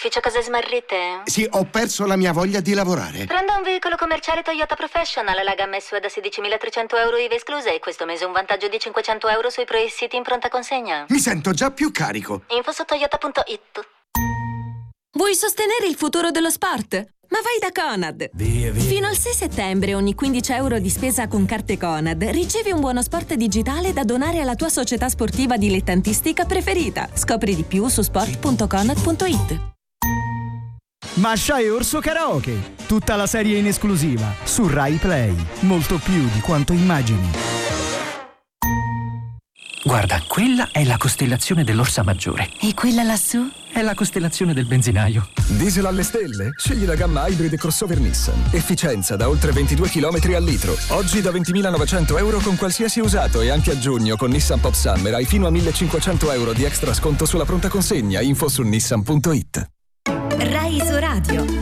ufficio cose smarrite? Sì, ho perso la mia voglia di lavorare. Prenda un veicolo commerciale Toyota Professional, la gamma SUV da 16.300 euro IVA escluse e questo mese un vantaggio di 500 euro sui pre-siti in pronta consegna. Mi sento già più carico. Info su toyota.it. Vuoi sostenere il futuro dello sport? Ma vai da Conad! Fino al 6 settembre ogni 15 euro di spesa con carte Conad ricevi un buono sport digitale da donare alla tua società sportiva dilettantistica preferita. Scopri di più su sport.conad.it. Masha e Orso Karaoke, tutta la serie in esclusiva su Rai Play, molto più di quanto immagini. Guarda, quella è la costellazione dell'Orsa Maggiore. E quella lassù? È la costellazione del benzinaio. Diesel alle stelle? Scegli la gamma hybrid e crossover Nissan. Efficienza da oltre 22 km al litro. Oggi da 20.900 euro con qualsiasi usato e anche a giugno con Nissan Pop Summer hai fino a 1.500 euro di extra sconto sulla pronta consegna. Info su nissan.it. Rai su Radio.